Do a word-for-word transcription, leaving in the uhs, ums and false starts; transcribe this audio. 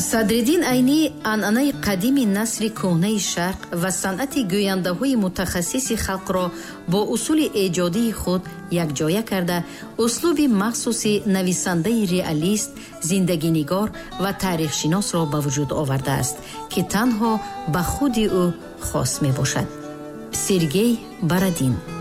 садриддин айнӣ анъанаи қадими насри кӯҳнаи шарқ ва санъати гӯяндаҳои мутахассиси халқро бо усули эҷодии худ якҷоя карда, услуби махсуси нависандаи реалист, зиндагинигор ва таърихшиносро ба вуҷуд овардааст, ки танҳо ба худи ӯ хос мебошад. Сергей Бородин.